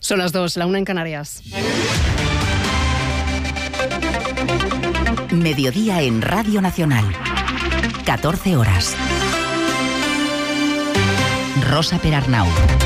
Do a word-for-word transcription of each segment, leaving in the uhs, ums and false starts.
Son las dos, la una en Canarias. Mediodía en Radio Nacional. catorce horas. Rosa Perarnau.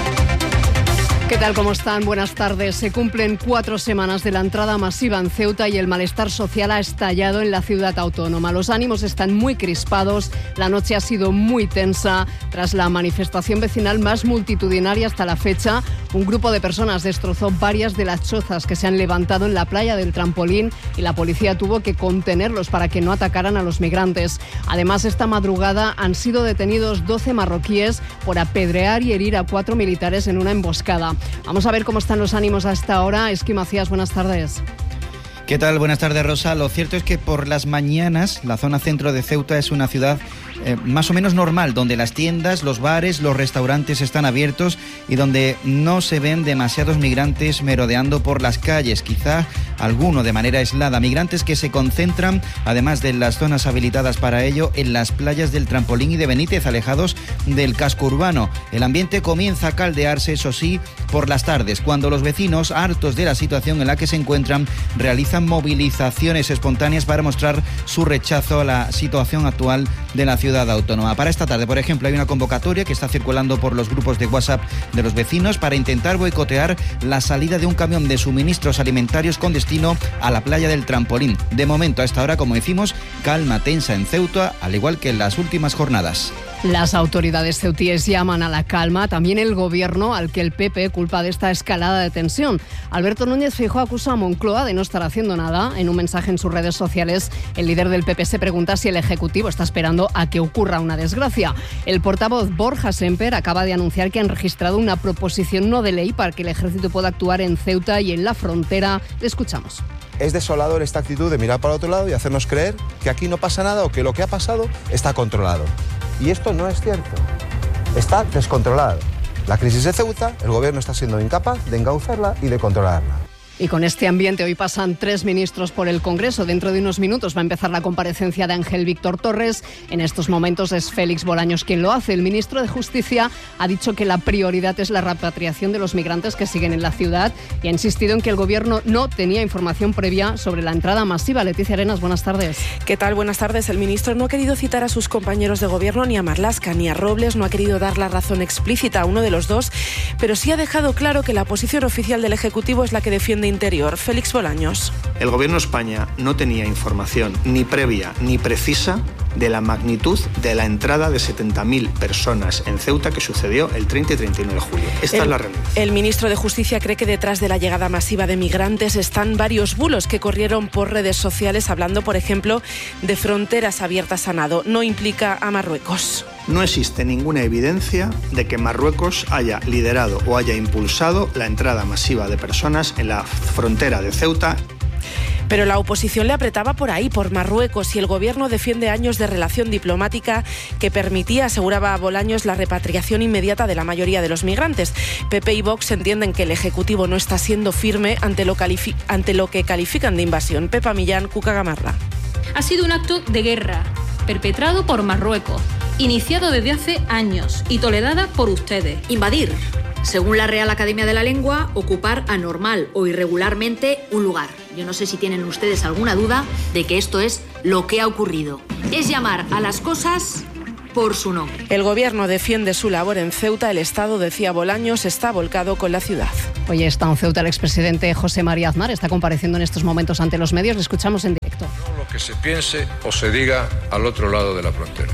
¿Qué tal? ¿Cómo están? Buenas tardes. Se cumplen cuatro semanas de la entrada masiva en Ceuta y el malestar social ha estallado en la ciudad autónoma. Los ánimos están muy crispados, la noche ha sido muy tensa. Tras la manifestación vecinal más multitudinaria hasta la fecha, un grupo de personas destrozó varias de las chozas que se han levantado en la playa del Trampolín y la policía tuvo que contenerlos para que no atacaran a los migrantes. Además, esta madrugada han sido detenidos doce marroquíes por apedrear y herir a cuatro militares en una emboscada. Vamos a ver cómo están los ánimos hasta ahora. Esqui Macías, buenas tardes. ¿Qué tal? Buenas tardes, Rosa. Lo cierto es que por las mañanas la zona centro de Ceuta es una ciudad eh, más o menos normal, donde las tiendas, los bares, los restaurantes están abiertos y donde no se ven demasiados migrantes merodeando por las calles, quizá alguno de manera aislada. Migrantes que se concentran, además de las zonas habilitadas para ello, en las playas del Trampolín y de Benítez, alejados del casco urbano. El ambiente comienza a caldearse, eso sí, por las tardes, cuando los vecinos, hartos de la situación en la que se encuentran, realizan movilizaciones espontáneas para mostrar su rechazo a la situación actual de la ciudad autónoma. Para esta tarde, por ejemplo, hay una convocatoria que está circulando por los grupos de WhatsApp de los vecinos para intentar boicotear la salida de un camión de suministros alimentarios con destino a la playa del Trampolín. De momento, a esta hora, como decimos, calma tensa en Ceuta, al igual que en las últimas jornadas. Las autoridades ceutíes llaman a la calma, también el gobierno, al que el P P culpa de esta escalada de tensión. Alberto Núñez Feijóo acusa a Moncloa de no estar haciendo nada. En un mensaje en sus redes sociales, el líder del P P se pregunta si el Ejecutivo está esperando a que ocurra una desgracia. El portavoz Borja Semper acaba de anunciar que han registrado una proposición no de ley para que el Ejército pueda actuar en Ceuta y en la frontera. Le escuchamos. Es desolador esta actitud de mirar para otro lado y hacernos creer que aquí no pasa nada o que lo que ha pasado está controlado. Y esto no es cierto. Está descontrolado. La crisis de Ceuta, el gobierno está siendo incapaz de encauzarla y de controlarla. Y con este ambiente hoy pasan tres ministros por el Congreso. Dentro de unos minutos va a empezar la comparecencia de Ángel Víctor Torres. En estos momentos es Félix Bolaños quien lo hace. El ministro de Justicia ha dicho que la prioridad es la repatriación de los migrantes que siguen en la ciudad y ha insistido en que el Gobierno no tenía información previa sobre la entrada masiva. Leticia Arenas, buenas tardes. ¿Qué tal? Buenas tardes. El ministro no ha querido citar a sus compañeros de Gobierno, ni a Marlaska ni a Robles, no ha querido dar la razón explícita a uno de los dos, pero sí ha dejado claro que la posición oficial del Ejecutivo es la que defiende Interior. Félix Bolaños. El Gobierno de España no tenía información ni previa ni precisa de la magnitud de la entrada de setenta mil personas en Ceuta que sucedió el treinta y treinta y nueve de julio. Esta el, es la realidad. El ministro de Justicia cree que detrás de la llegada masiva de migrantes están varios bulos que corrieron por redes sociales, hablando, por ejemplo, de fronteras abiertas a nado. No implica a Marruecos. No existe ninguna evidencia de que Marruecos haya liderado o haya impulsado la entrada masiva de personas en la frontera de Ceuta. Pero la oposición le apretaba por ahí, por Marruecos, y el Gobierno defiende años de relación diplomática que permitía, aseguraba Bolaños, la repatriación inmediata de la mayoría de los migrantes. P P y Vox entienden que el Ejecutivo no está siendo firme ante lo, califi- ante lo que califican de invasión. Pepa Millán, Cuca Gamarra. Ha sido un acto de guerra perpetrado por Marruecos, iniciado desde hace años y tolerada por ustedes. Invadir. Según la Real Academia de la Lengua, ocupar anormal o irregularmente un lugar. Yo no sé si tienen ustedes alguna duda de que esto es lo que ha ocurrido. Es llamar a las cosas por su nombre. El Gobierno defiende su labor en Ceuta. El Estado, decía Bolaños, está volcado con la ciudad. Hoy está en Ceuta el expresidente José María Aznar. Está compareciendo en estos momentos ante los medios. Le escuchamos en directo. No lo que se piense o se diga al otro lado de la frontera.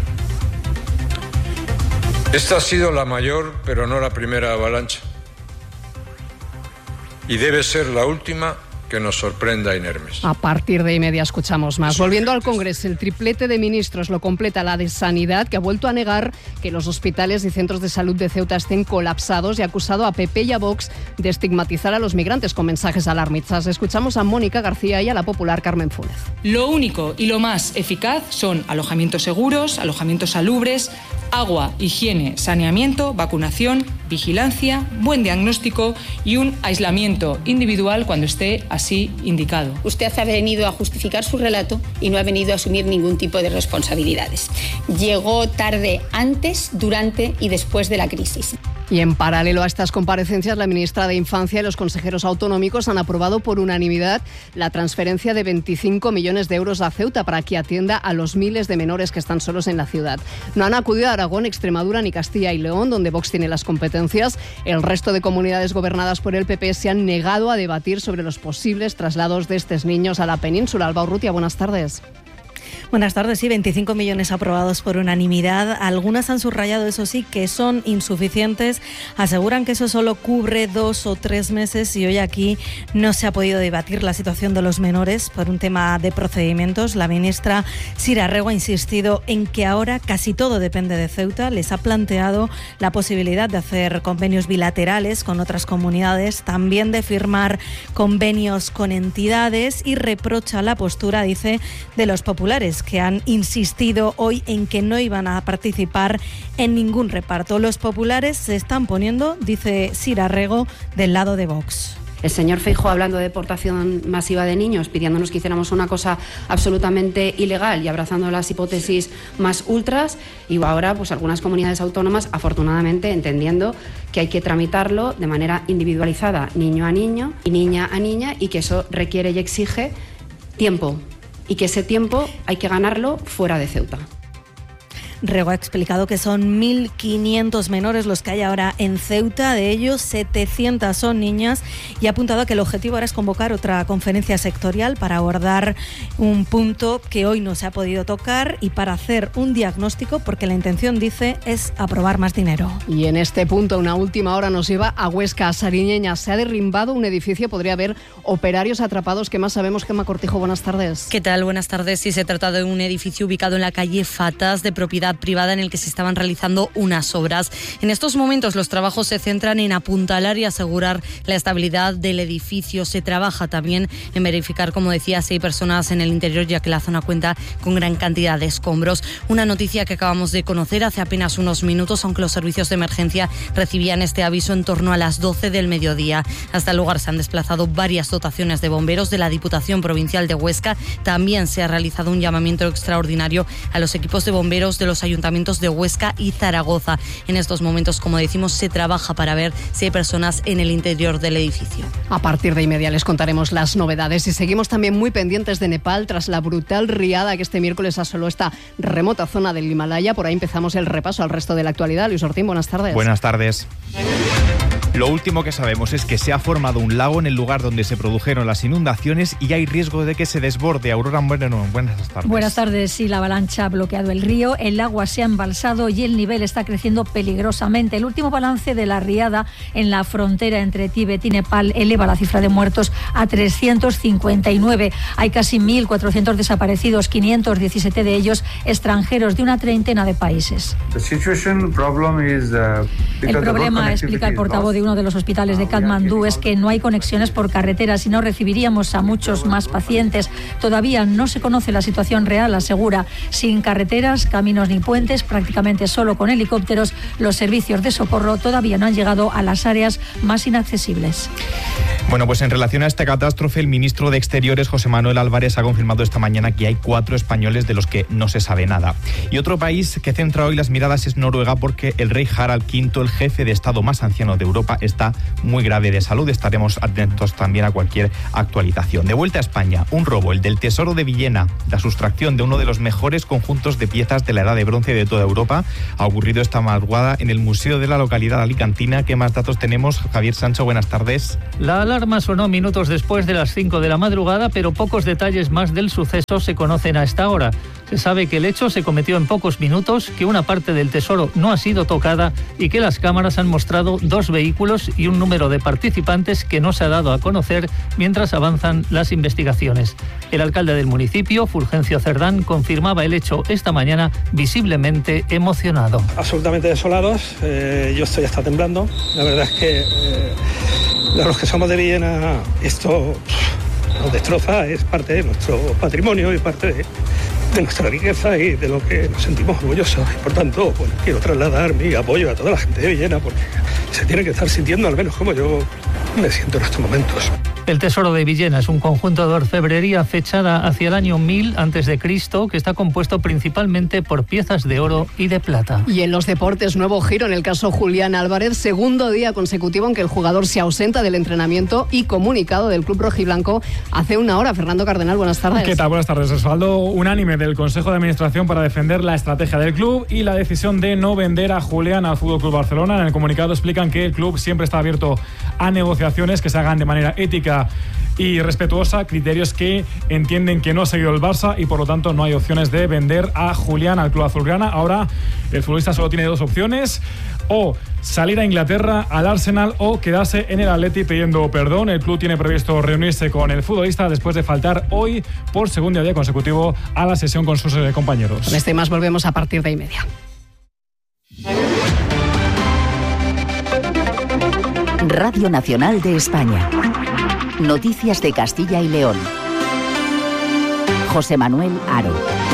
Esta ha sido la mayor, pero no la primera avalancha. Y debe ser la última que nos sorprenda inermes. A partir de media escuchamos más. Volviendo al Congreso, el triplete de ministros lo completa la de Sanidad, que ha vuelto a negar que los hospitales y centros de salud de Ceuta estén colapsados y ha acusado a P P y a Vox de estigmatizar a los migrantes con mensajes alarmistas. Escuchamos a Mónica García y a la popular Carmen Fúnez. Lo único y lo más eficaz son alojamientos seguros, alojamientos salubres, agua, higiene, saneamiento, vacunación, vigilancia, buen diagnóstico y un aislamiento individual cuando esté así indicado. Usted ha venido a justificar su relato y no ha venido a asumir ningún tipo de responsabilidades. Llegó tarde antes, durante y después de la crisis. Y en paralelo a estas comparecencias, la ministra de Infancia y los consejeros autonómicos han aprobado por unanimidad la transferencia de veinticinco millones de euros a Ceuta para que atienda a los miles de menores que están solos en la ciudad. No han acudido a Aragón, Extremadura ni Castilla y León, donde Vox tiene las competencias. El resto de comunidades gobernadas por el P P se han negado a debatir sobre los posibles traslados de estos niños a la península. Alba Urrutia, buenas tardes. Buenas tardes. Sí, veinticinco millones aprobados por unanimidad. Algunas han subrayado, eso sí, que son insuficientes. Aseguran que eso solo cubre dos o tres meses y hoy aquí no se ha podido debatir la situación de los menores por un tema de procedimientos. La ministra Sira Rego ha insistido en que ahora casi todo depende de Ceuta. Les ha planteado la posibilidad de hacer convenios bilaterales con otras comunidades, también de firmar convenios con entidades y reprocha la postura, dice, de los populares, que han insistido hoy en que no iban a participar en ningún reparto. Los populares se están poniendo, dice Sira Rego, del lado de Vox. El señor Feijóo hablando de deportación masiva de niños, pidiéndonos que hiciéramos una cosa absolutamente ilegal y abrazando las hipótesis más ultras, y ahora pues algunas comunidades autónomas, afortunadamente, entendiendo que hay que tramitarlo de manera individualizada, niño a niño y niña a niña, y que eso requiere y exige tiempo, y que ese tiempo hay que ganarlo fuera de Ceuta. Rego ha explicado que son mil quinientos menores los que hay ahora en Ceuta, de ellos setecientas son niñas, y ha apuntado a que el objetivo ahora es convocar otra conferencia sectorial para abordar un punto que hoy no se ha podido tocar y para hacer un diagnóstico, porque la intención, dice, es aprobar más dinero. Y en este punto, una última hora nos lleva a Huesca, a Sariñeña. Se ha derrimbado un edificio, podría haber operarios atrapados. ¿Qué más sabemos? Gemma Cortijo, buenas tardes. ¿Qué tal? Buenas tardes. Sí, se trata de un edificio ubicado en la calle Fatas, de propiedad privada, en el que se estaban realizando unas obras. En estos momentos los trabajos se centran en apuntalar y asegurar la estabilidad del edificio. Se trabaja también en verificar, como decía, si hay personas en el interior, ya que la zona cuenta con gran cantidad de escombros. Una noticia que acabamos de conocer hace apenas unos minutos, aunque los servicios de emergencia recibían este aviso en torno a las doce del mediodía. Hasta el lugar se han desplazado varias dotaciones de bomberos de la Diputación Provincial de Huesca. También se ha realizado un llamamiento extraordinario a los equipos de bomberos de los ayuntamientos de Huesca y Zaragoza. En estos momentos, como decimos, se trabaja para ver si hay personas en el interior del edificio. A partir de inmediato les contaremos las novedades y seguimos también muy pendientes de Nepal tras la brutal riada que este miércoles asoló esta remota zona del Himalaya. Por ahí empezamos el repaso al resto de la actualidad. Luis Ortín, buenas tardes. Buenas tardes. Lo último que sabemos es que se ha formado un lago en el lugar donde se produjeron las inundaciones y hay riesgo de que se desborde. Aurora Moreno, buenas tardes. Buenas tardes. Sí, la avalancha ha bloqueado el río, el agua se ha embalsado y el nivel está creciendo peligrosamente. El último balance de la riada en la frontera entre Tíbet y Nepal eleva la cifra de muertos a trescientos cincuenta y nueve. Hay casi mil cuatrocientos desaparecidos, quinientos diecisiete de ellos extranjeros de una treintena de países. El problema, explica el portavoz de uno de los hospitales de Katmandú, es que no hay conexiones por carretera, si no recibiríamos a muchos más pacientes. Todavía no se conoce la situación real, asegura. Sin carreteras, caminos ni puentes, prácticamente solo con helicópteros, los servicios de socorro todavía no han llegado a las áreas más inaccesibles. Bueno, pues en relación a esta catástrofe, el ministro de Exteriores, José Manuel Álvarez, ha confirmado esta mañana que hay cuatro españoles de los que no se sabe nada. Y otro país que centra hoy las miradas es Noruega, porque el rey Harald quinto, el jefe de Estado más anciano de Europa, está muy grave de salud. Estaremos atentos también a cualquier actualización. De vuelta a España, un robo, el del Tesoro de Villena, la sustracción de uno de los mejores conjuntos de piezas de la Edad de Bronce de toda Europa, ha ocurrido esta madrugada en el museo de la localidad alicantina. ¿Qué más datos tenemos? Javier Sancho, buenas tardes. La alarma sonó minutos después de las cinco de la madrugada, pero pocos detalles más del suceso se conocen a esta hora. Se sabe que el hecho se cometió en pocos minutos, que una parte del tesoro no ha sido tocada y que las cámaras han mostrado dos vehículos y un número de participantes que no se ha dado a conocer mientras avanzan las investigaciones. El alcalde del municipio, Fulgencio Cerdán, confirmaba el hecho esta mañana, visiblemente emocionado. Absolutamente desolados, eh, yo estoy hasta temblando. La verdad es que eh, los que somos de Villena, esto pff, nos destroza, es parte de nuestro patrimonio y parte de, de nuestra riqueza y de lo que nos sentimos orgullosos. Y por tanto, bueno, quiero trasladar mi apoyo a toda la gente de Villena, porque se tiene que estar sintiendo, al menos como yo me siento en estos momentos. El Tesoro de Villena es un conjunto de orfebrería fechada hacia el año mil antes de Cristo, que está compuesto principalmente por piezas de oro y de plata. Y en los deportes, nuevo giro en el caso Julián Álvarez, segundo día consecutivo en que el jugador se ausenta del entrenamiento y comunicado del club rojiblanco hace una hora. Fernando Cardenal, buenas tardes. ¿Qué tal? Buenas tardes. Respaldo unánime del Consejo de Administración para defender la estrategia del club y la decisión de no vender a Julián al F C Barcelona. En el comunicado explican que el club siempre está abierto a negociaciones que se hagan de manera ética y respetuosa, criterios que entienden que no ha seguido el Barça y por lo tanto no hay opciones de vender a Julián al club azulgrana. Ahora el futbolista solo tiene dos opciones: o salir a Inglaterra, al Arsenal, o quedarse en el Atleti pidiendo perdón. El club tiene previsto reunirse con el futbolista después de faltar hoy por segundo día consecutivo a la sesión con sus eh, compañeros. Con este y más volvemos a partir de y media. Radio Nacional de España. Noticias de Castilla y León. José Manuel Aro.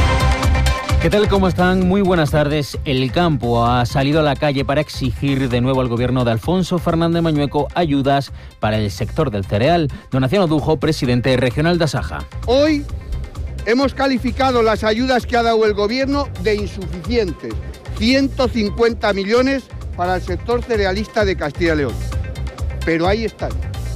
¿Qué tal? ¿Cómo están? Muy buenas tardes. El campo ha salido a la calle para exigir de nuevo al gobierno de Alfonso Fernández Mañueco ayudas para el sector del cereal. Donación Odujo, presidente regional de Asaja. Hoy hemos calificado las ayudas que ha dado el gobierno de insuficientes. ciento cincuenta millones para el sector cerealista de Castilla y León. Pero ahí están.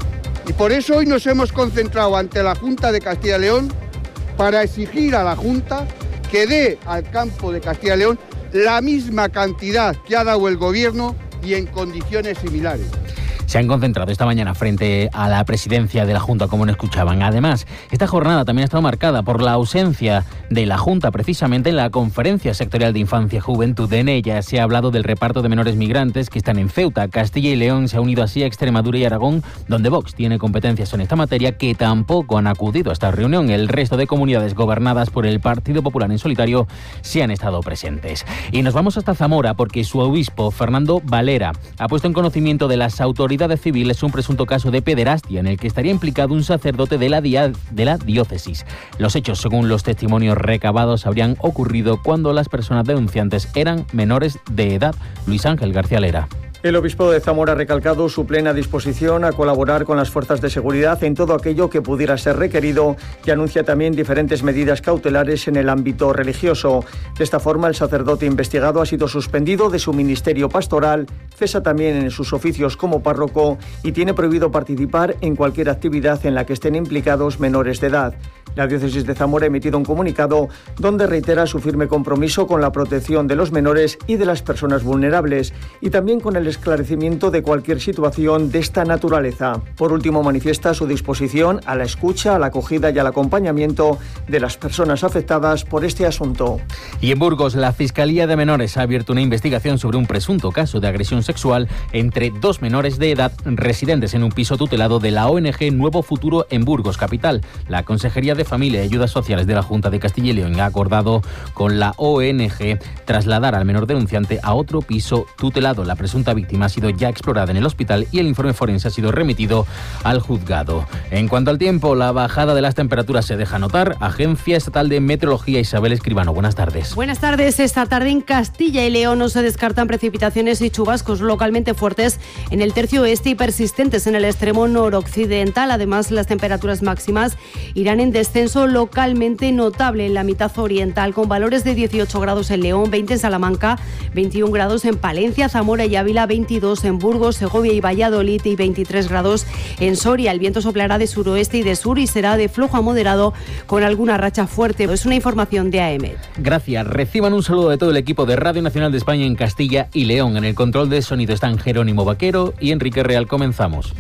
Y por eso hoy nos hemos concentrado ante la Junta de Castilla y León para exigir a la Junta que dé al campo de Castilla y León la misma cantidad que ha dado el gobierno y en condiciones similares. Se han concentrado esta mañana frente a la presidencia de la Junta, como no escuchaban. Además, esta jornada también ha estado marcada por la ausencia de la Junta, precisamente en la Conferencia Sectorial de Infancia y Juventud. En ella se ha hablado del reparto de menores migrantes que están en Ceuta. Castilla y León se ha unido así a Extremadura y Aragón, donde Vox tiene competencias en esta materia, que tampoco han acudido a esta reunión. El resto de comunidades gobernadas por el Partido Popular en solitario sí han estado presentes. Y nos vamos hasta Zamora, porque su obispo, Fernando Valera, ha puesto en conocimiento de las autoridades civiles un presunto caso de pederastia en el que estaría implicado un sacerdote de la, dia- de la diócesis. Los hechos, según los testimonios recabados, habrían ocurrido cuando las personas denunciantes eran menores de edad. Luis Ángel García Lera. El obispo de Zamora ha recalcado su plena disposición a colaborar con las fuerzas de seguridad en todo aquello que pudiera ser requerido y anuncia también diferentes medidas cautelares en el ámbito religioso. De esta forma, el sacerdote investigado ha sido suspendido de su ministerio pastoral, cesa también en sus oficios como párroco y tiene prohibido participar en cualquier actividad en la que estén implicados menores de edad. La diócesis de Zamora ha emitido un comunicado donde reitera su firme compromiso con la protección de los menores y de las personas vulnerables y también con el esclarecimiento de cualquier situación de esta naturaleza. Por último, manifiesta su disposición a la escucha, a la acogida y al acompañamiento de las personas afectadas por este asunto. Y en Burgos, la Fiscalía de Menores ha abierto una investigación sobre un presunto caso de agresión sexual entre dos menores de edad residentes en un piso tutelado de la O N G Nuevo Futuro en Burgos capital. La Consejería de Familia y Ayudas Sociales de la Junta de Castilla y León ha acordado con la O N G trasladar al menor denunciante a otro piso tutelado. La presunta víctima ha sido ya explorada en el hospital y el informe forense ha sido remitido al juzgado. En cuanto al tiempo, la bajada de las temperaturas se deja notar. Agencia Estatal de Meteorología, Isabel Escribano, buenas tardes. Buenas tardes. Esta tarde en Castilla y León no se descartan precipitaciones y chubascos localmente fuertes en el tercio oeste y persistentes en el extremo noroccidental. Además, las temperaturas máximas irán en descenso localmente notable en la mitad oriental, con valores de dieciocho grados en León, veinte en Salamanca, veintiún grados en Palencia, Zamora y Ávila, veintidós en Burgos, Segovia y Valladolid y veintitrés grados en Soria. El viento soplará de suroeste y de sur y será de flojo a moderado con alguna racha fuerte. Es una información de A E M E D. Gracias. Reciban un saludo de todo el equipo de Radio Nacional de España en Castilla y León. En el control de sonido están Jerónimo Vaquero y Enrique Real. Comenzamos.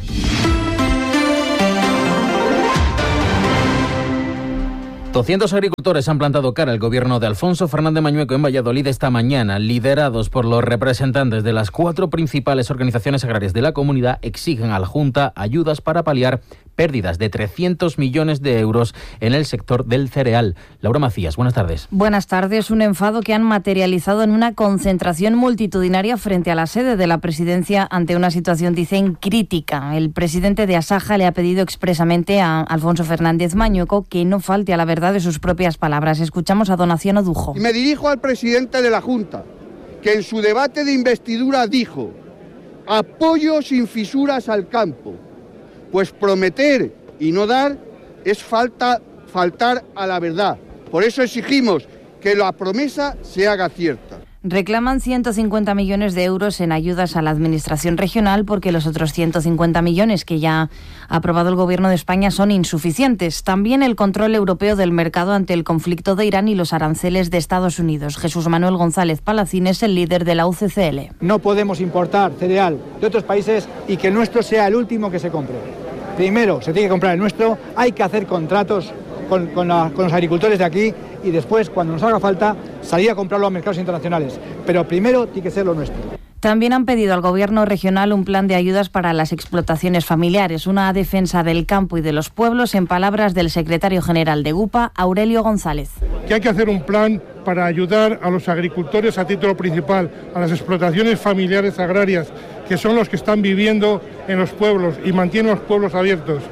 doscientos agricultores han plantado cara al gobierno de Alfonso Fernández Mañueco en Valladolid esta mañana. Liderados por los representantes de las cuatro principales organizaciones agrarias de la comunidad, exigen a la Junta ayudas para paliar pérdidas de trescientos millones de euros en el sector del cereal. Laura Macías, buenas tardes. Buenas tardes. Un enfado que han materializado en una concentración multitudinaria frente a la sede de la presidencia ante una situación, dicen, crítica. El presidente de Asaja le ha pedido expresamente a Alfonso Fernández Mañueco que no falte a la verdad de sus propias palabras. Escuchamos a Donación Odujo. Y me dirijo al presidente de la Junta, que en su debate de investidura dijo: apoyo sin fisuras al campo. Pues prometer Y no dar es falta, faltar a la verdad. Por eso exigimos que la promesa se haga cierta. Reclaman ciento cincuenta millones de euros en ayudas a la Administración regional porque los otros ciento cincuenta millones que ya ha aprobado el Gobierno de España son insuficientes. También el control europeo del mercado ante el conflicto de Irán y los aranceles de Estados Unidos. Jesús Manuel González Palacín es el líder de la U C C L. No podemos importar cereal de otros países y que el nuestro sea el último que se compre. Primero se tiene que comprar el nuestro, hay que hacer contratos con, con, la, con los agricultores de aquí y después, cuando nos haga falta, salir a comprarlo a mercados internacionales. Pero primero tiene que ser lo nuestro. También han pedido al Gobierno regional un plan de ayudas para las explotaciones familiares, una defensa del campo y de los pueblos, en palabras del secretario general de UPA, Aurelio González. Que hay que hacer un plan para ayudar a los agricultores a título principal, a las explotaciones familiares agrarias, que son los que están viviendo en los pueblos y mantienen los pueblos abiertos.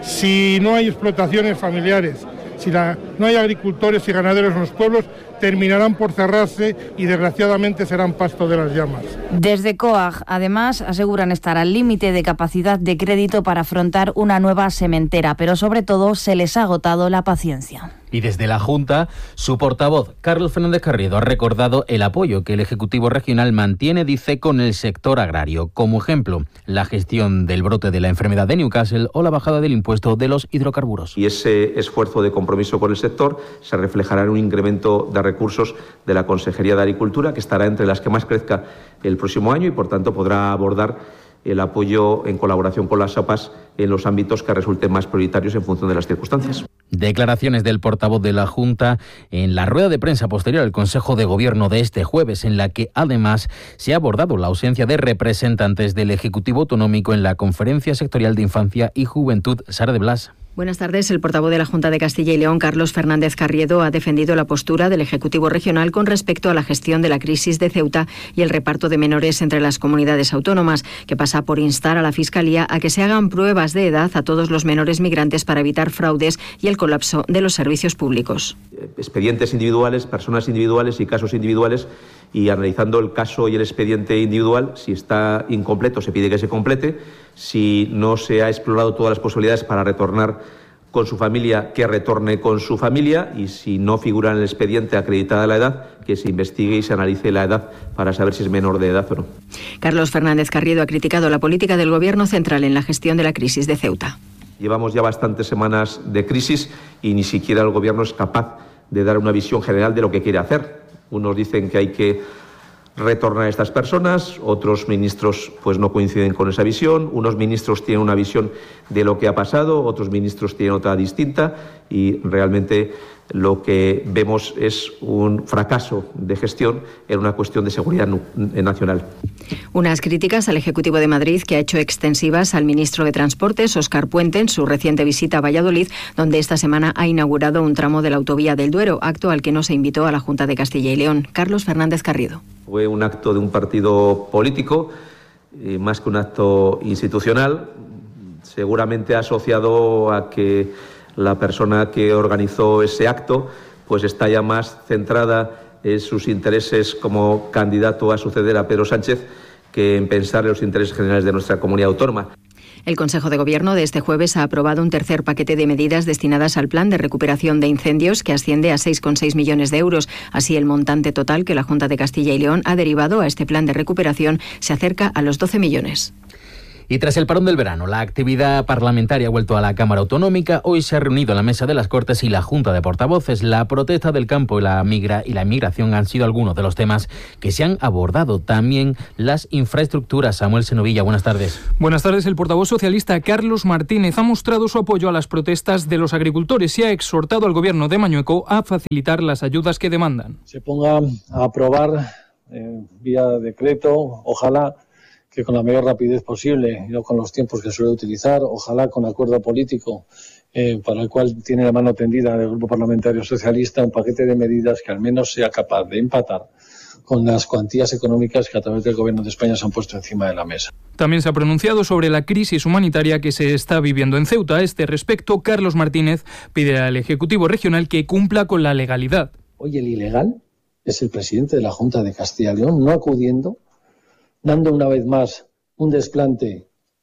Si no hay explotaciones familiares, si la, no hay agricultores y ganaderos en los pueblos, terminarán por cerrarse y desgraciadamente serán pasto de las llamas. Desde COAG, además, aseguran estar al límite de capacidad de crédito para afrontar una nueva sementera, pero sobre todo se les ha agotado la paciencia. Y desde la Junta, su portavoz, Carlos Fernández Carriedo, ha recordado el apoyo que el Ejecutivo Regional mantiene, dice, con el sector agrario. Como ejemplo, la gestión del brote de la enfermedad de Newcastle o la bajada del impuesto de los hidrocarburos. Y ese esfuerzo de compromiso con el sector se reflejará en un incremento de recursos de la Consejería de Agricultura, que estará entre las que más crezca el próximo año y, por tanto, podrá abordar el apoyo en colaboración con las A P As en los ámbitos que resulten más prioritarios en función de las circunstancias. Declaraciones del portavoz de la Junta en la rueda de prensa posterior al Consejo de Gobierno de este jueves, en la que además se ha abordado la ausencia de representantes del Ejecutivo Autonómico en la Conferencia Sectorial de Infancia y Juventud. Sara de Blas. Buenas tardes. El portavoz de la Junta de Castilla y León, Carlos Fernández Carriedo, ha defendido la postura del Ejecutivo Regional con respecto a la gestión de la crisis de Ceuta y el reparto de menores entre las comunidades autónomas, que pasa por instar a la Fiscalía a que se hagan pruebas de edad a todos los menores migrantes para evitar fraudes y el colapso de los servicios públicos. Expedientes individuales, personas individuales y casos individuales, y analizando el caso y el expediente individual, si está incompleto se pide que se complete, si no se ha explorado todas las posibilidades para retornar con su familia, que retorne con su familia, y si no figura en el expediente acreditada la edad, que se investigue y se analice la edad para saber si es menor de edad o no. Carlos Fernández Carriedo ha criticado la política del Gobierno central en la gestión de la crisis de Ceuta. Llevamos ya bastantes semanas de crisis y ni siquiera el Gobierno es capaz de dar una visión general de lo que quiere hacer. Unos dicen que hay que retornar a estas personas, otros ministros pues no coinciden con esa visión, unos ministros tienen una visión de lo que ha pasado, otros ministros tienen otra distinta, y realmente lo que vemos es un fracaso de gestión en una cuestión de seguridad nacional. Unas críticas al Ejecutivo de Madrid, que ha hecho extensivas al ministro de Transportes, Óscar Puente, en su reciente visita a Valladolid, donde esta semana ha inaugurado un tramo de la autovía del Duero, acto al que no se invitó a la Junta de Castilla y León. Carlos Fernández Carriedo. Fue un acto de un partido político, eh, más que un acto institucional, seguramente asociado a que la persona que organizó ese acto pues está ya más centrada en sus intereses como candidato a suceder a Pedro Sánchez que en pensar en los intereses generales de nuestra comunidad autónoma. El Consejo de Gobierno de este jueves ha aprobado un tercer paquete de medidas destinadas al plan de recuperación de incendios, que asciende a seis coma seis millones de euros. Así, el montante total que la Junta de Castilla y León ha derivado a este plan de recuperación se acerca a los doce millones. Y tras el parón del verano, la actividad parlamentaria ha vuelto a la Cámara Autonómica. Hoy se ha reunido la Mesa de las Cortes y la Junta de Portavoces. La protesta del campo y la, migra y la inmigración han sido algunos de los temas que se han abordado. También las infraestructuras. Samuel Senovilla, buenas tardes. Buenas tardes. El portavoz socialista Carlos Martínez ha mostrado su apoyo a las protestas de los agricultores y ha exhortado al Gobierno de Mañueco a facilitar las ayudas que demandan. Se ponga a aprobar eh, vía decreto, ojalá que con la mayor rapidez posible, no con los tiempos que suele utilizar, ojalá con acuerdo político, eh, para el cual tiene la mano tendida del Grupo Parlamentario Socialista, un paquete de medidas que al menos sea capaz de empatar con las cuantías económicas que a través del Gobierno de España se han puesto encima de la mesa. También se ha pronunciado sobre la crisis humanitaria que se está viviendo en Ceuta. A este respecto, Carlos Martínez pide al Ejecutivo Regional que cumpla con la legalidad. Hoy el ilegal es el presidente de la Junta de Castilla y León, no acudiendo, dando una vez más un desplante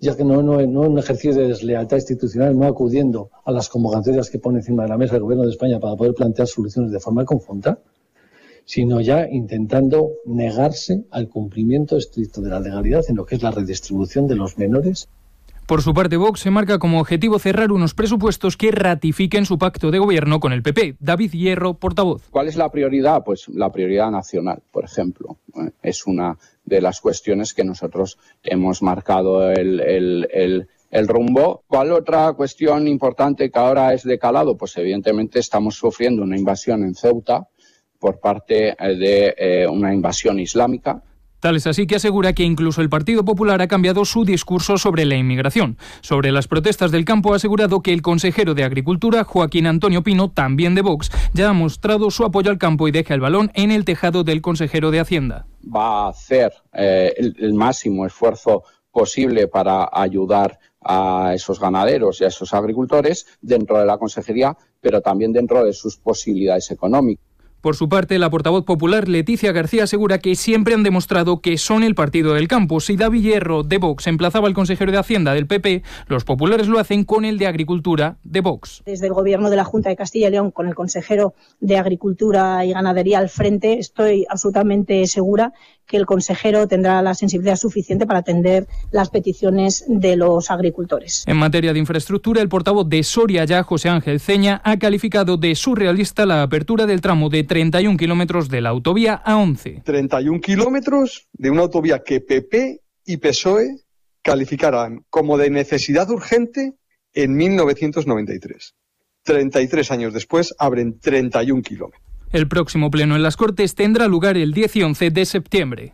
ya que no, no, no un ejercicio de deslealtad institucional, no acudiendo a las convocatorias que pone encima de la mesa el Gobierno de España para poder plantear soluciones de forma conjunta, sino ya intentando negarse al cumplimiento estricto de la legalidad en lo que es la redistribución de los menores. Por su parte, Vox se marca como objetivo cerrar unos presupuestos que ratifiquen su pacto de gobierno con el P P. David Hierro, portavoz. ¿Cuál es la prioridad? Pues la prioridad nacional, por ejemplo. Es una de las cuestiones que nosotros hemos marcado el, el, el, el rumbo. ¿Cuál otra cuestión importante que ahora es de calado? Pues evidentemente estamos sufriendo una invasión en Ceuta por parte de eh, una invasión islámica. Tal es así que asegura que incluso el Partido Popular ha cambiado su discurso sobre la inmigración. Sobre las protestas del campo ha asegurado que el consejero de Agricultura, Joaquín Antonio Pino, también de Vox, ya ha mostrado su apoyo al campo y deja el balón en el tejado del consejero de Hacienda. Va a hacer eh, el, el máximo esfuerzo posible para ayudar a esos ganaderos y a esos agricultores dentro de la consejería, pero también dentro de sus posibilidades económicas. Por su parte, la portavoz popular Leticia García asegura que siempre han demostrado que son el partido del campo. Si David Hierro de Vox emplazaba al consejero de Hacienda del P P, los populares lo hacen con el de Agricultura de Vox. Desde el Gobierno de la Junta de Castilla y León, con el consejero de Agricultura y Ganadería al frente, estoy absolutamente segura que el consejero tendrá la sensibilidad suficiente para atender las peticiones de los agricultores. En materia de infraestructura, el portavoz de Soria Ya, José Ángel Ceña, ha calificado de surrealista la apertura del tramo de treinta y un kilómetros de la autovía A once. treinta y un kilómetros de una autovía que P P y P S O E calificarán como de necesidad urgente en mil novecientos noventa y tres. treinta y tres años después abren treinta y un kilómetros. El próximo pleno en las Cortes tendrá lugar el diez y once de septiembre.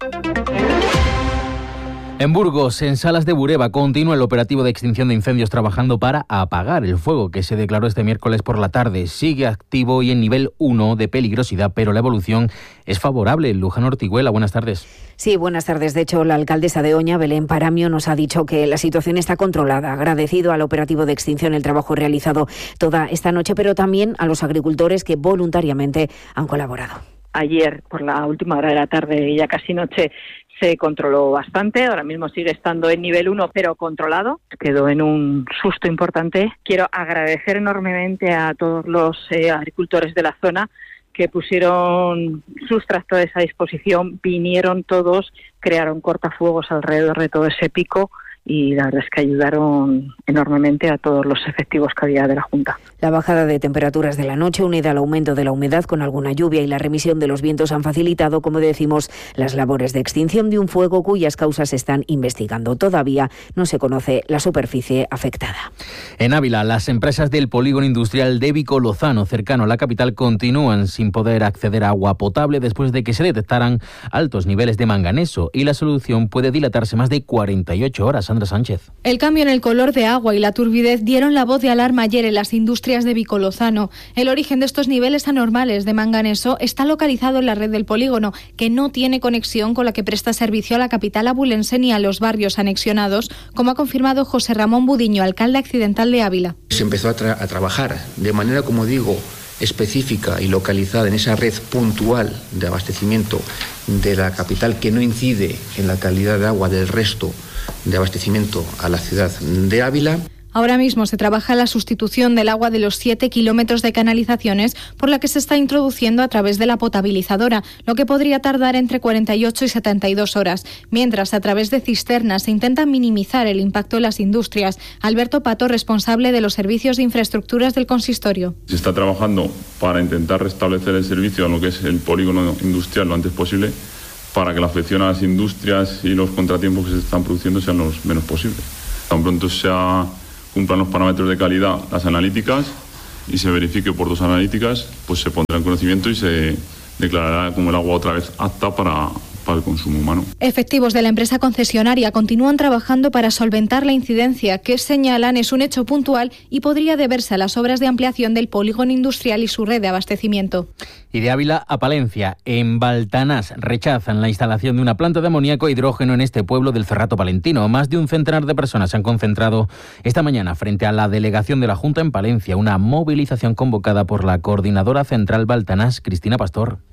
En Burgos, en Salas de Bureba, continúa el operativo de extinción de incendios trabajando para apagar el fuego que se declaró este miércoles por la tarde. Sigue activo y en nivel uno de peligrosidad, pero la evolución es favorable. Luján Ortiguela, buenas tardes. Sí, buenas tardes. De hecho, la alcaldesa de Oña, Belén Paramio, nos ha dicho que la situación está controlada. Agradecido al operativo de extinción el trabajo realizado toda esta noche, pero también a los agricultores que voluntariamente han colaborado. Ayer, por la última hora de la tarde y ya casi noche, se controló bastante. Ahora mismo sigue estando en nivel uno, pero controlado. Quedó en un susto importante. Quiero agradecer enormemente a todos los eh, agricultores de la zona que pusieron sus tractores a disposición, vinieron todos, crearon cortafuegos alrededor de todo ese pico y la verdad es que ayudaron enormemente a todos los efectivos que había de la Junta. La bajada de temperaturas de la noche, unida al aumento de la humedad con alguna lluvia y la remisión de los vientos, han facilitado, como decimos, las labores de extinción de un fuego cuyas causas se están investigando. Todavía no se conoce la superficie afectada. En Ávila, las empresas del polígono industrial de Vicolozano, cercano a la capital, continúan sin poder acceder a agua potable después de que se detectaran altos niveles de manganeso y la solución puede dilatarse más de cuarenta y ocho horas. Sandra Sánchez. El cambio en el color de agua y la turbidez dieron la voz de alarma ayer en las industrias de Vicolozano. El origen de estos niveles anormales de manganeso está localizado en la red del polígono, que no tiene conexión con la que presta servicio a la capital abulense ni a los barrios anexionados, como ha confirmado José Ramón Budiño, alcalde accidental de Ávila. Se empezó a, tra- a trabajar de manera, como digo, específica y localizada en esa red puntual de abastecimiento de la capital, que no incide en la calidad de agua del resto de abastecimiento a la ciudad de Ávila. Ahora mismo se trabaja la sustitución del agua de los siete kilómetros de canalizaciones por la que se está introduciendo a través de la potabilizadora, lo que podría tardar entre cuarenta y ocho y setenta y dos horas. Mientras, a través de cisternas se intenta minimizar el impacto en las industrias. Alberto Pato, responsable de los servicios de infraestructuras del consistorio. Se está trabajando para intentar restablecer el servicio a lo que es el polígono industrial lo antes posible, para que la afección a las industrias y los contratiempos que se están produciendo sean los menos posibles. Tan pronto sea cumplan los parámetros de calidad, las analíticas, y se verifique por dos analíticas, pues se pondrá en conocimiento y se declarará como el agua otra vez apta para, para el consumo humano. Efectivos de la empresa concesionaria continúan trabajando para solventar la incidencia, que señalan es un hecho puntual y podría deberse a las obras de ampliación del polígono industrial y su red de abastecimiento. Y de Ávila a Palencia, en Baltanás, rechazan la instalación de una planta de amoníaco e hidrógeno en este pueblo del Cerrato Palentino. Más de un centenar de personas se han concentrado esta mañana frente a la delegación de la Junta en Palencia, una movilización convocada por la Coordinadora Central Baltanás, Cristina Pastor.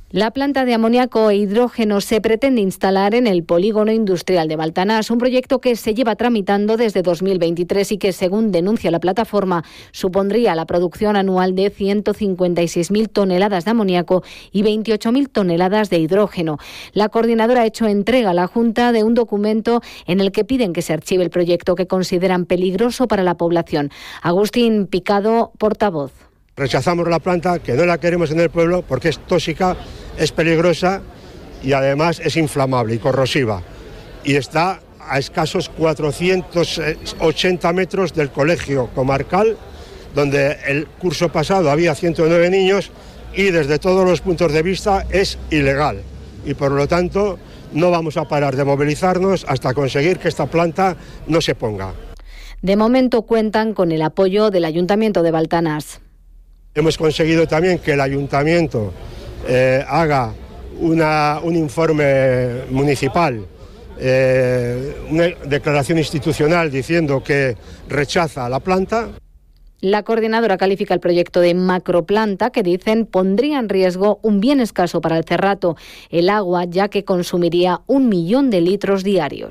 La planta de amoníaco e hidrógeno se pretende instalar en el polígono industrial de Baltanás, un proyecto que se lleva tramitando desde dos mil veintitrés y que, según denuncia la plataforma, supondría la producción anual de ciento cincuenta y seis mil toneladas de amoníaco y veintiocho mil toneladas de hidrógeno. La coordinadora ha hecho entrega a la Junta de un documento en el que piden que se archive el proyecto, que consideran peligroso para la población. Agustín Picado, portavoz. Rechazamos la planta, que no la queremos en el pueblo porque es tóxica, es peligrosa y además es inflamable y corrosiva. Y está a escasos cuatrocientos ochenta metros del colegio comarcal, donde el curso pasado había ciento nueve niños y desde todos los puntos de vista es ilegal. Y por lo tanto no vamos a parar de movilizarnos hasta conseguir que esta planta no se ponga. De momento cuentan con el apoyo del Ayuntamiento de Baltanás. Hemos conseguido también que el ayuntamiento eh, haga una, un informe municipal, eh, una declaración institucional diciendo que rechaza la planta. La coordinadora califica el proyecto de macroplanta, que dicen pondría en riesgo un bien escaso para el Cerrato, el agua, ya que consumiría un millón de litros diarios.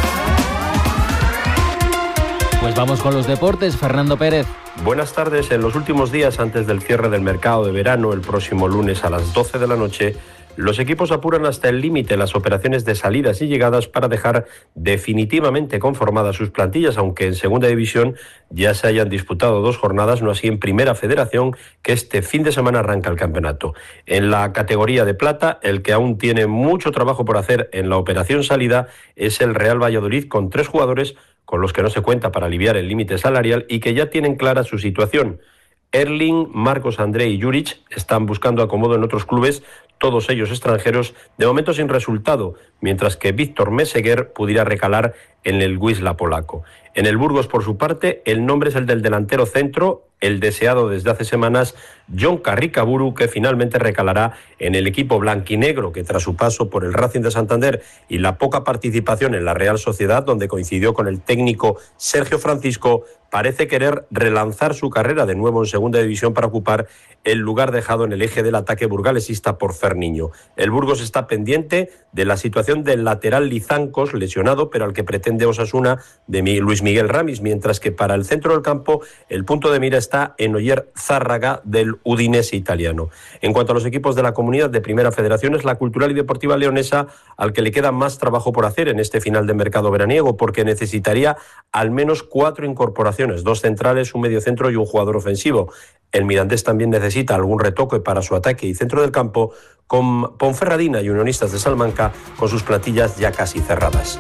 Pues vamos con los deportes. Fernando Pérez. Buenas tardes. En los últimos días antes del cierre del mercado de verano, el próximo lunes a las doce de la noche, los equipos apuran hasta el límite las operaciones de salidas y llegadas para dejar definitivamente conformadas sus plantillas, aunque en segunda división ya se hayan disputado dos jornadas, no así en primera federación, que este fin de semana arranca el campeonato. En la categoría de plata, el que aún tiene mucho trabajo por hacer en la operación salida es el Real Valladolid, con tres jugadores con los que no se cuenta para aliviar el límite salarial y que ya tienen clara su situación. Erling, Marcos André y Juric están buscando acomodo en otros clubes, todos ellos extranjeros, de momento sin resultado, mientras que Víctor Meseguer pudiera recalar en el Wisła polaco. En el Burgos, por su parte, el nombre es el del delantero centro, el deseado desde hace semanas, Jon Carricaburu, que finalmente recalará en el equipo blanquinegro, que tras su paso por el Racing de Santander y la poca participación en la Real Sociedad, donde coincidió con el técnico Sergio Francisco, parece querer relanzar su carrera de nuevo en segunda división para ocupar el lugar dejado en el eje del ataque burgalesista por Ferniño. El Burgos está pendiente de la situación del lateral Lizancos, lesionado, pero al que pretende Osasuna, de Luis Miguel Ramis, mientras que para el centro del campo el punto de mira está en Oyer Zárraga del Udinese italiano. En cuanto a los equipos de la comunidad de Primera Federación, es la Cultural y Deportiva Leonesa al que le queda más trabajo por hacer en este final de mercado veraniego, porque necesitaría al menos cuatro incorporaciones, dos centrales, un mediocentro y un jugador ofensivo. El Mirandés también necesita algún retoque para su ataque y centro del campo, con Ponferradina y Unionistas de Salamanca con sus plantillas ya casi cerradas.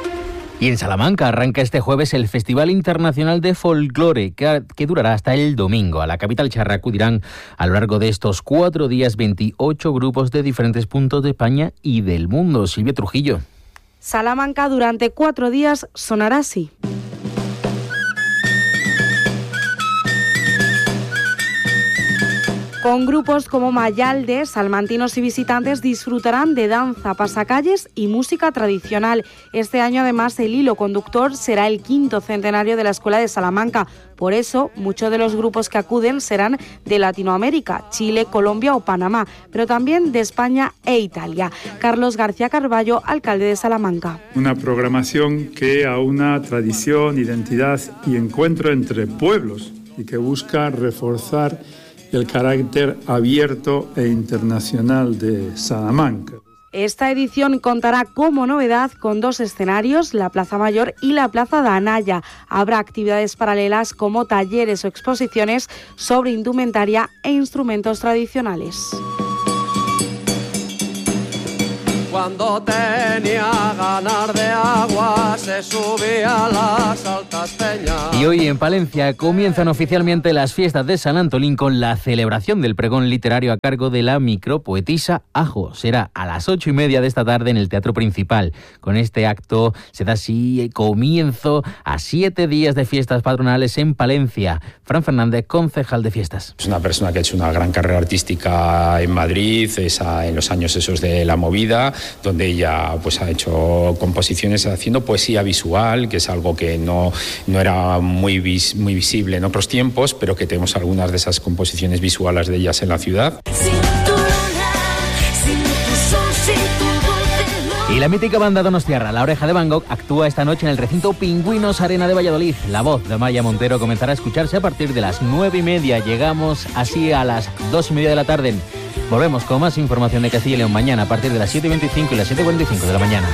Y en Salamanca arranca este jueves el Festival Internacional de Folclore, que, que durará hasta el domingo. A la capital charra acudirán a lo largo de estos cuatro días veintiocho grupos de diferentes puntos de España y del mundo. Silvia Trujillo. Salamanca durante cuatro días sonará así. Con grupos como Mayalde, salmantinos y visitantes disfrutarán de danza, pasacalles y música tradicional. Este año, además, el hilo conductor será el quinto centenario de la Escuela de Salamanca. Por eso, muchos de los grupos que acuden serán de Latinoamérica, Chile, Colombia o Panamá, pero también de España e Italia. Carlos García Carballo, alcalde de Salamanca. Una programación que aúna tradición, identidad y encuentro entre pueblos y que busca reforzar el carácter abierto e internacional de Salamanca. Esta edición contará como novedad con dos escenarios, la Plaza Mayor y la Plaza de Anaya. Habrá actividades paralelas como talleres o exposiciones sobre indumentaria e instrumentos tradicionales. Cuando tenía ganar de agua se subía a las altas peñas. Y hoy en Palencia comienzan oficialmente las fiestas de San Antolín con la celebración del pregón literario a cargo de la micropoetisa Ajo. Será a las ocho y media de esta tarde en el Teatro Principal. Con este acto se da así comienzo a siete días de fiestas patronales en Palencia. Fran Fernández, concejal de fiestas. Es una persona que ha hecho una gran carrera artística en Madrid, esa, en los años esos de la movida, donde ella pues ha hecho composiciones haciendo poesía visual, que es algo que no, no era muy, vis, muy visible en otros tiempos, pero que tenemos algunas de esas composiciones visuales de ellas en la ciudad. Cintura, Y la mítica banda donostiarra La Oreja de Van Gogh actúa esta noche en el recinto Pingüinos Arena de Valladolid. La voz de Maya Montero comenzará a escucharse a partir de las nueve y media. Llegamos así a las dos y media de la tarde. Volvemos con más información de Castilla y León mañana a partir de las siete y veinticinco y las siete y cuarenta y cinco de la mañana.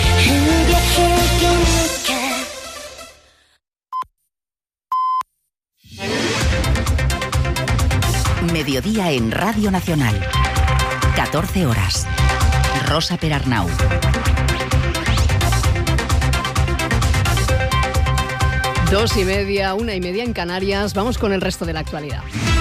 Mediodía en Radio Nacional. catorce horas. Rosa Perarnau. Dos y media, una y media en Canarias. Vamos con el resto de la actualidad.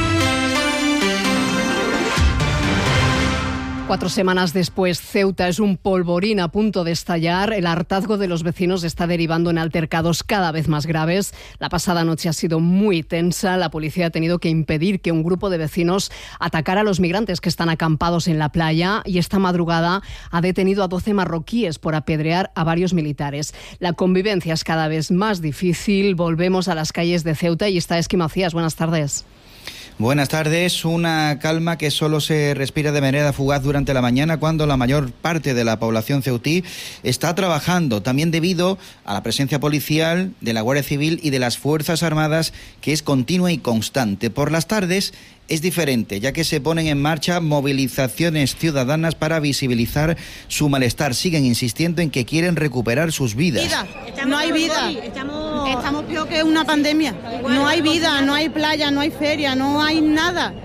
Cuatro semanas después, Ceuta es un polvorín a punto de estallar. El hartazgo de los vecinos está derivando en altercados cada vez más graves. La pasada noche ha sido muy tensa. La policía ha tenido que impedir que un grupo de vecinos atacara a los migrantes que están acampados en la playa, y esta madrugada ha detenido a doce marroquíes por apedrear a varios militares. La convivencia es cada vez más difícil. Volvemos a las calles de Ceuta y está Esqui Macías. Buenas tardes. Buenas tardes. Una calma que solo se respira de manera fugaz durante la mañana, cuando la mayor parte de la población ceutí está trabajando, también debido a la presencia policial, de la Guardia Civil y de las Fuerzas Armadas, que es continua y constante. Por las tardes es diferente, ya que se ponen en marcha movilizaciones ciudadanas para visibilizar su malestar. Siguen insistiendo en que quieren recuperar sus vidas. Vida. No hay vida, estamos, estamos peor que una pandemia. No hay vida, no hay playa, no hay feria, no hay nada.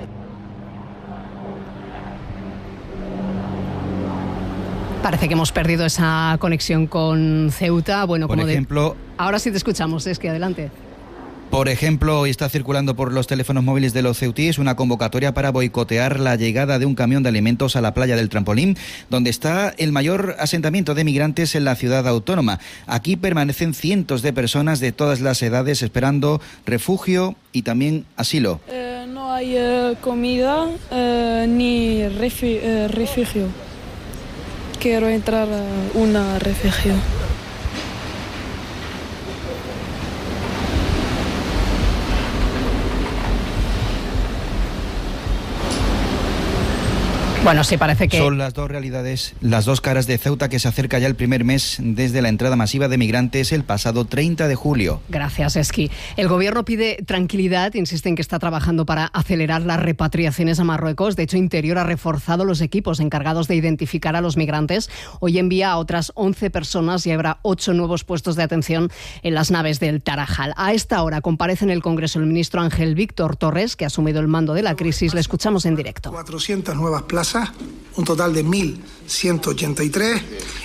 Parece que hemos perdido esa conexión con Ceuta. Bueno, Por como ejemplo, de... Ahora sí te escuchamos, es que adelante. Por ejemplo, hoy está circulando por los teléfonos móviles de los ceutíes una convocatoria para boicotear la llegada de un camión de alimentos a la playa del Trampolín, donde está el mayor asentamiento de migrantes en la ciudad autónoma. Aquí permanecen cientos de personas de todas las edades esperando refugio y también asilo. Eh, no hay eh, comida eh, ni refi- eh, refugio. Quiero entrar a un refugio. Bueno, sí, parece que... Son las dos realidades, las dos caras de Ceuta, que se acerca ya el primer mes desde la entrada masiva de migrantes el pasado treinta de julio. Gracias, Esqui. El gobierno pide tranquilidad, insiste en que está trabajando para acelerar las repatriaciones a Marruecos. De hecho, Interior ha reforzado los equipos encargados de identificar a los migrantes. Hoy envía a otras once personas y habrá ocho nuevos puestos de atención en las naves del Tarajal. A esta hora comparece en el Congreso el ministro Ángel Víctor Torres, que ha asumido el mando de la crisis. Le escuchamos en directo. cuatrocientas nuevas plazas, un total de mil ciento ochenta y tres,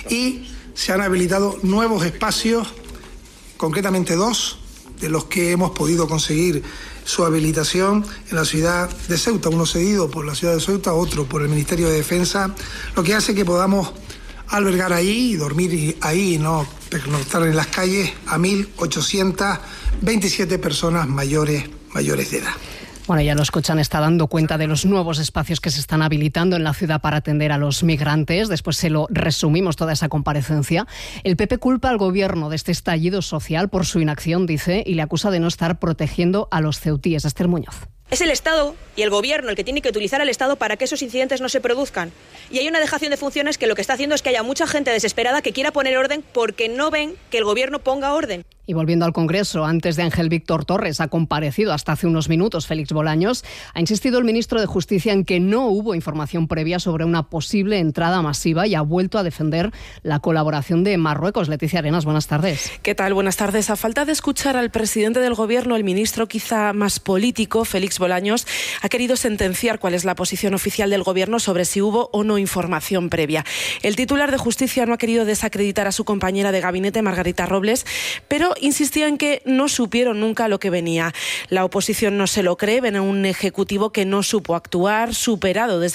y se han habilitado nuevos espacios, concretamente dos, de los que hemos podido conseguir su habilitación en la ciudad de Ceuta, uno cedido por la ciudad de Ceuta, otro por el Ministerio de Defensa, lo que hace que podamos albergar ahí y dormir ahí y no pernoctar en las calles a mil ochocientas veintisiete personas mayores, mayores de edad. Bueno, ya lo escuchan, está dando cuenta de los nuevos espacios que se están habilitando en la ciudad para atender a los migrantes. Después se lo resumimos toda esa comparecencia. El P P culpa al gobierno de este estallido social por su inacción, dice, y le acusa de no estar protegiendo a los ceutíes. Esther Muñoz. Es el Estado y el Gobierno el que tiene que utilizar al Estado para que esos incidentes no se produzcan. Y hay una dejación de funciones que lo que está haciendo es que haya mucha gente desesperada que quiera poner orden porque no ven que el Gobierno ponga orden. Y volviendo al Congreso, antes de Ángel Víctor Torres ha comparecido hasta hace unos minutos Félix Bolaños. Ha insistido el ministro de Justicia en que no hubo información previa sobre una posible entrada masiva y ha vuelto a defender la colaboración de Marruecos. Leticia Arenas, buenas tardes. ¿Qué tal? Buenas tardes. A falta de escuchar al presidente del Gobierno, el ministro quizá más político, Félix Bolaños, ha querido sentenciar cuál es la posición oficial del Gobierno sobre si hubo o no información previa. El titular de Justicia no ha querido desacreditar a su compañera de gabinete, Margarita Robles, pero insistía en que no supieron nunca lo que venía. La oposición no se lo cree, ven a un ejecutivo que no supo actuar, superado desde